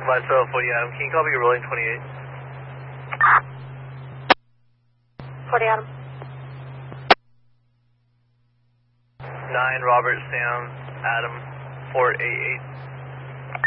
Myself, 40 Adam. Can you copy your rolling 28? 40 Adam. 9 Robert Sam Adam 488.